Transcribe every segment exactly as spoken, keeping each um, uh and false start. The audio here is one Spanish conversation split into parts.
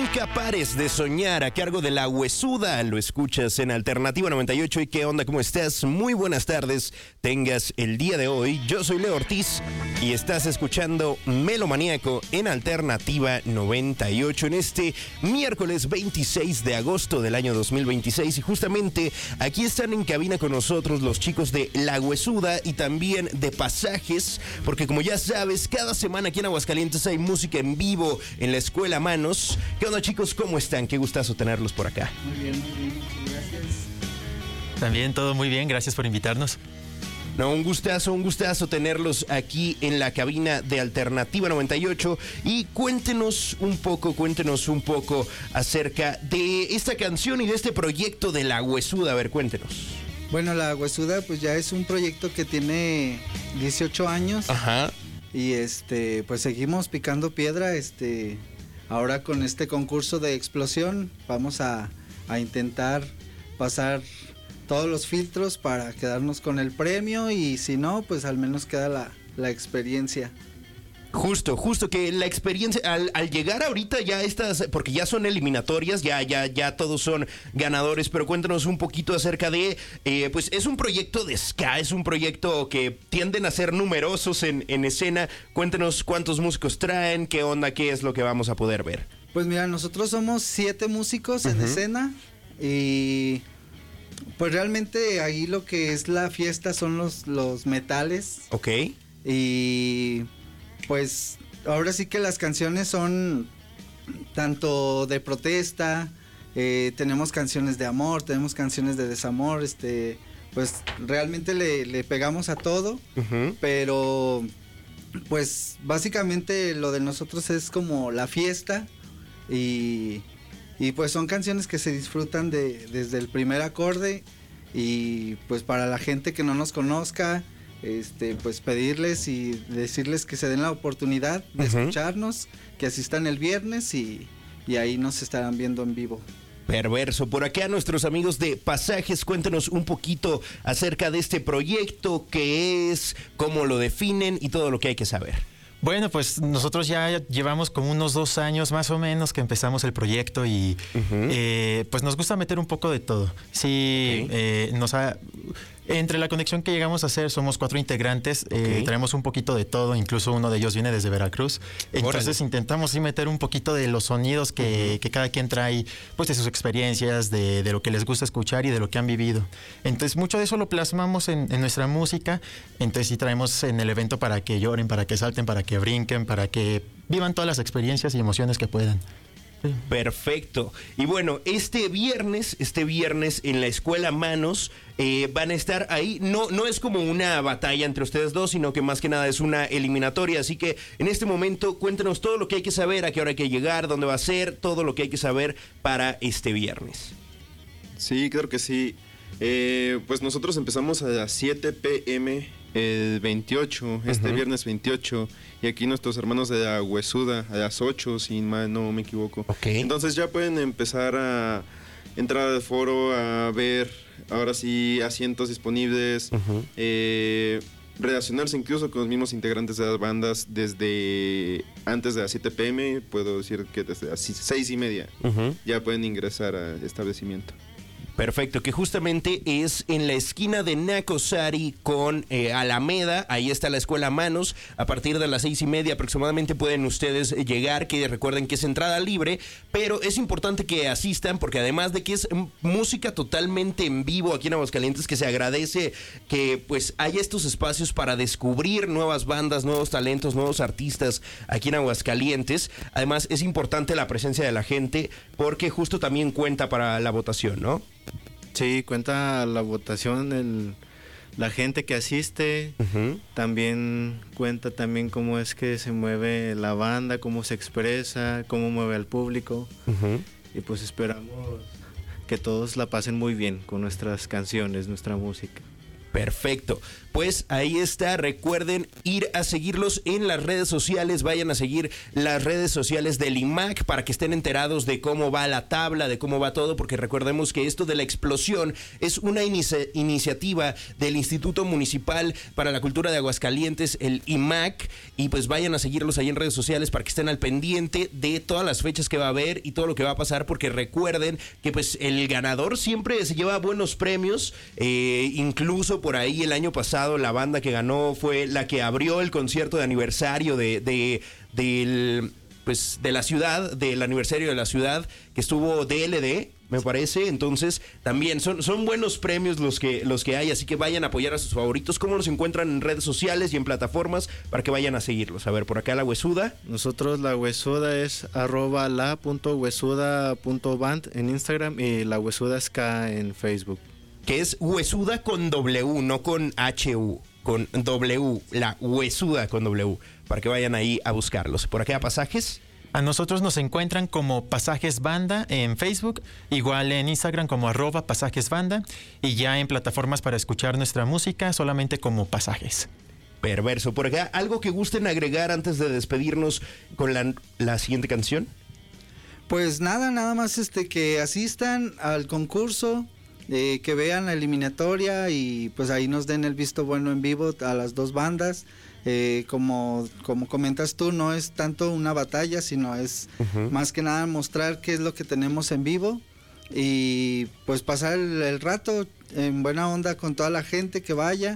Nunca pares de soñar, a cargo de La Huesuda. Lo escuchas en Alternativa noventa y ocho. ¿Y qué onda? ¿Cómo estás? Muy buenas tardes. Tengas el día de hoy. Yo soy Leo Ortiz y estás escuchando Melomaníaco en Alternativa noventa y ocho en este miércoles veintiséis de agosto del año dos mil veintiséis. Y justamente aquí están en cabina con nosotros los chicos de La Huesuda y también de Pasajes, porque como ya sabes, cada semana aquí en Aguascalientes hay música en vivo en la Escuela Manos. ¿Qué onda, chicos? ¿Cómo están? Qué gustazo tenerlos por acá. Muy bien, muy bien. Gracias. También todo muy bien. Gracias por invitarnos. No, un gustazo, un gustazo tenerlos aquí en la cabina de Alternativa noventa y ocho. Y cuéntenos un poco, cuéntenos un poco acerca de esta canción y de este proyecto de La Huesuda. A ver, cuéntenos. Bueno, La Huesuda pues ya es un proyecto que tiene dieciocho años. Ajá. Y este, pues seguimos picando piedra. Este, ahora con este concurso de explosión vamos a, a intentar pasar todos los filtros para quedarnos con el premio, y si no, pues al menos queda la, la experiencia. Justo, justo que la experiencia, al, al llegar ahorita ya estas, porque ya son eliminatorias, ya, ya, ya todos son ganadores, pero cuéntanos un poquito acerca de, eh, pues es un proyecto de ska, es un proyecto que tienden a ser numerosos en, en escena. Cuéntanos cuántos músicos traen, qué onda, qué es lo que vamos a poder ver. Pues mira, nosotros somos siete músicos en uh-huh. escena, y pues realmente ahí lo que es la fiesta son los, los metales. Ok. Y pues ahora sí que las canciones son tanto de protesta, eh, tenemos canciones de amor, tenemos canciones de desamor, este, pues realmente le, le pegamos a todo, uh-huh. pero pues básicamente lo de nosotros es como la fiesta, y, y pues son canciones que se disfrutan de, desde el primer acorde, y pues para la gente que no nos conozca, Este, pues pedirles y decirles que se den la oportunidad de uh-huh. escucharnos, que asistan el viernes y, y ahí nos estarán viendo en vivo. Perverso. Por acá nuestros amigos de Pasajes, cuéntenos un poquito acerca de este proyecto, qué es, cómo lo definen y todo lo que hay que saber. Bueno, pues nosotros ya llevamos como unos dos años más o menos que empezamos el proyecto y uh-huh. eh, pues nos gusta meter un poco de todo. Sí, okay. eh, nos ha... Entre la conexión que llegamos a hacer, somos cuatro integrantes, okay. eh, traemos un poquito de todo, incluso uno de ellos viene desde Veracruz. Entonces Órale. intentamos sí meter un poquito de los sonidos que, uh-huh. que cada quien trae, pues de sus experiencias, de, de lo que les gusta escuchar y de lo que han vivido. Entonces mucho de eso lo plasmamos en, en nuestra música, entonces sí traemos en el evento para que lloren, para que salten, para que brinquen, para que vivan todas las experiencias y emociones que puedan. Sí. Perfecto. Y bueno, este viernes, este viernes en la Escuela Manos eh, van a estar ahí. No, no es como una batalla entre ustedes dos, sino que más que nada es una eliminatoria. Así que en este momento cuéntenos todo lo que hay que saber, a qué hora hay que llegar, dónde va a ser, todo lo que hay que saber para este viernes. Sí, claro que sí. Eh, pues nosotros empezamos a las siete p.m. el veintiocho, este uh-huh. viernes veintiocho, y aquí nuestros hermanos de La Huesuda a las ocho, si mal no me equivoco. Okay. Entonces ya pueden empezar a entrar al foro, a ver ahora sí asientos disponibles, uh-huh. eh, relacionarse incluso con los mismos integrantes de las bandas desde antes de las siete p.m. Puedo decir que desde las seis y media uh-huh. ya pueden ingresar al establecimiento. Perfecto, que justamente es en la esquina de Nacosari con eh, Alameda. Ahí está la Escuela Manos. A partir de las seis y media aproximadamente pueden ustedes llegar, que recuerden que es entrada libre, pero es importante que asistan porque además de que es música totalmente en vivo aquí en Aguascalientes, que se agradece que pues haya estos espacios para descubrir nuevas bandas, nuevos talentos, nuevos artistas aquí en Aguascalientes. Además es importante la presencia de la gente porque justo también cuenta para la votación, ¿no? Sí, cuenta la votación, el, la gente que asiste, uh-huh. también cuenta también cómo es que se mueve la banda, cómo se expresa, cómo mueve al público, uh-huh. y pues esperamos que todos la pasen muy bien con nuestras canciones, nuestra música. Perfecto. Pues ahí está, recuerden ir a seguirlos en las redes sociales, vayan a seguir las redes sociales del I M A C para que estén enterados de cómo va la tabla, de cómo va todo, porque recordemos que esto de la explosión es una inicia- iniciativa del Instituto Municipal para la Cultura de Aguascalientes, el I M A C, y pues vayan a seguirlos ahí en redes sociales para que estén al pendiente de todas las fechas que va a haber y todo lo que va a pasar, porque recuerden que pues el ganador siempre se lleva buenos premios, eh, incluso por ahí el año pasado la banda que ganó fue la que abrió el concierto de aniversario de, de, del, pues, de la ciudad, del aniversario de la ciudad, que estuvo D L D, me parece. Entonces, también son, son buenos premios los que, los que hay, así que vayan a apoyar a sus favoritos. ¿Cómo los encuentran en redes sociales y en plataformas para que vayan a seguirlos? A ver, por acá la Huesuda. Nosotros la Huesuda es arroba la punto huesuda punto band en Instagram y la Huesuda es K en Facebook. Que es Huesuda con W, no con H U, con W, la Huesuda con W, para que vayan ahí a buscarlos. Por acá, Pasajes. A nosotros nos encuentran como Pasajes Banda en Facebook, igual en Instagram como arroba Pasajes Banda, y ya en plataformas para escuchar nuestra música solamente como Pasajes. Perverso. Por acá, ¿algo que gusten agregar antes de despedirnos con la, la siguiente canción? Pues nada, nada más este que asistan al concurso, eh, que vean la eliminatoria y pues ahí nos den el visto bueno en vivo a las dos bandas. Eh, como, como comentas tú, no es tanto una batalla, sino es uh-huh. más que nada mostrar qué es lo que tenemos en vivo y pues pasar el, el rato en buena onda con toda la gente que vaya,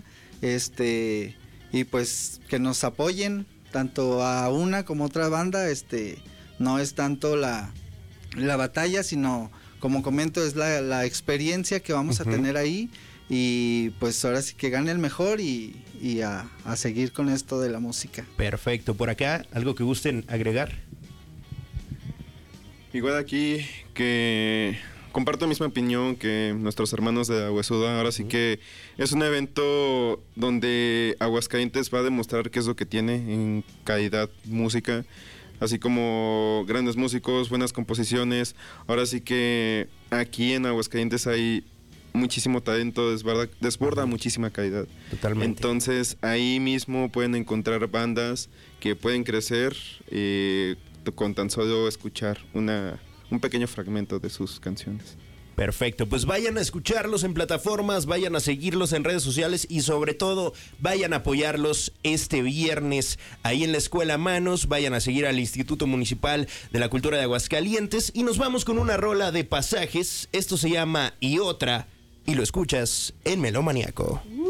este y pues que nos apoyen tanto a una como a otra banda. Este no es tanto la, la batalla, sino como comento es la, la experiencia que vamos uh-huh. a tener ahí. Y pues ahora sí que gane el mejor y, y a, a seguir con esto de la música. Perfecto. Por acá, ¿algo que gusten agregar? Igual aquí que comparto la misma opinión que nuestros hermanos de Huesuda. Ahora sí que es un evento donde Aguascalientes va a demostrar qué es lo que tiene en calidad música, así como grandes músicos, buenas composiciones. Ahora sí que aquí en Aguascalientes hay muchísimo talento, desborda, desborda muchísima calidad. Totalmente. Entonces ahí mismo pueden encontrar bandas que pueden crecer eh, con tan solo escuchar una, un pequeño fragmento de sus canciones. Perfecto, pues vayan a escucharlos en plataformas, vayan a seguirlos en redes sociales y sobre todo vayan a apoyarlos este viernes ahí en la Escuela Manos. Vayan a seguir al Instituto Municipal de la Cultura de Aguascalientes y nos vamos con una rola de Pasajes. Esto se llama Y Otra y lo escuchas en Melómaniaco.